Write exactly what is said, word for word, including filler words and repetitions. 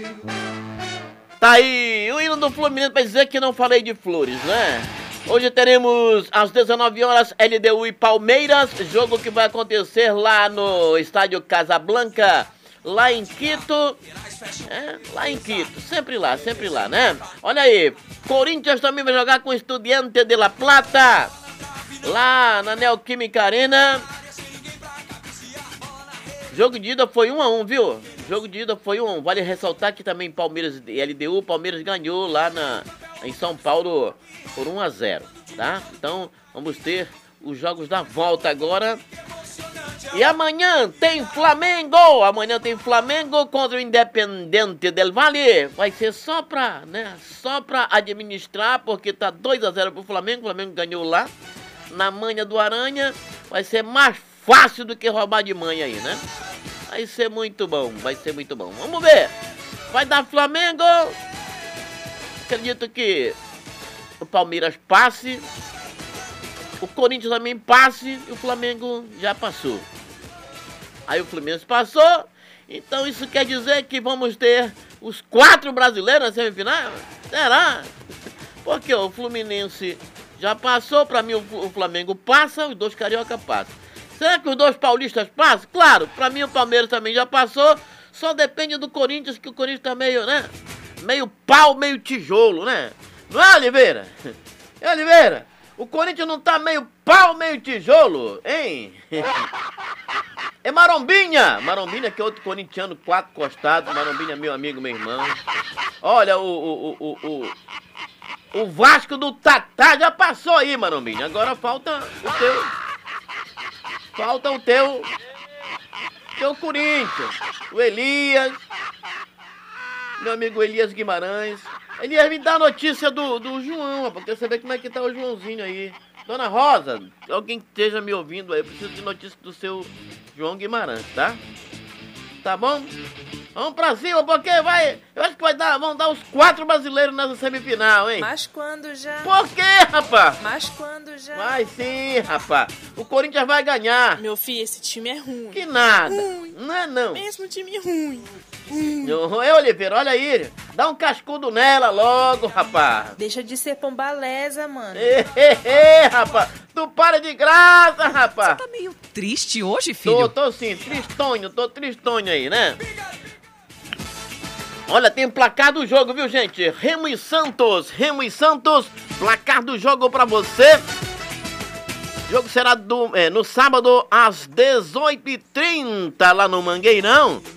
Tá aí, o hino do Fluminense pra dizer que não falei de flores, né? Hoje teremos às dezenove horas L D U e Palmeiras, jogo que vai acontecer lá no estádio Casablanca, lá em Quito. É, lá em Quito, sempre lá, sempre lá, né? Olha aí, Corinthians também vai jogar com o Estudiante de La Plata, lá na Neoquímica Arena. Jogo de ida foi um a um, viu? Jogo de ida foi um a um. Vale ressaltar que também Palmeiras e L D U, Palmeiras ganhou lá na, em São Paulo por um a zero, tá? Então vamos ter os jogos da volta agora. E amanhã tem Flamengo! Amanhã tem Flamengo contra o Independente del Valle. Vai ser só pra, né? Só pra administrar, porque tá dois a zero pro Flamengo. O Flamengo ganhou lá na manha do Aranha. Vai ser mais fácil do que roubar de manha aí, né? Vai ser muito bom, vai ser muito bom. Vamos ver. Vai dar Flamengo. Acredito que o Palmeiras passe, o Corinthians também passe e o Flamengo já passou. Aí o Fluminense passou, então isso quer dizer que vamos ter os quatro brasileiros na semifinal? Será? Porque o Fluminense já passou, pra mim o Flamengo passa, os dois carioca passam. Será que os dois paulistas passam? Claro, pra mim o Palmeiras também já passou, só depende do Corinthians, que o Corinthians tá meio, né? Meio pau, meio tijolo, né? Não é, Oliveira? É, Oliveira? O Corinthians não tá meio pau, meio tijolo, hein? É Marombinha! Marombinha, que é outro corintiano, quatro costados. Marombinha, meu amigo, meu irmão. Olha, o, o, o, o, o Vasco do Tatá já passou aí, Marombinha. Agora falta o teu... Falta o teu... Teu Corinthians. O Elias. Meu amigo Elias Guimarães. Elias, me dá a notícia do, do João, porque eu saber como é que tá o Joãozinho aí. Dona Rosa, alguém que esteja me ouvindo aí, eu preciso de notícia do seu João Guimarães, tá? Tá bom? Vamos pra cima, porque vai... Eu acho que vai dar... Vão dar os quatro brasileiros nessa semifinal, hein? Mas quando já? Por quê, rapaz? Mas quando já? Vai sim, rapaz. O Corinthians vai ganhar. Meu filho, esse time é ruim. Que nada. Ruim. Não é não. Mesmo time ruim. Hum. Ô, Oliveira, olha aí. Dá um cascudo nela logo, rapaz. Deixa de ser pombalesa, mano. Ê, ê, ê, rapaz. Tu para de graça, rapaz. Você tá meio triste hoje, filho? Tô, tô sim. Tristonho, tô tristonho aí, né? Olha, tem placar do jogo, viu, gente? Remo e Santos. Remo e Santos. Placar do jogo pra você. O jogo será do, é, no sábado às dezoito e trinta lá no Mangueirão.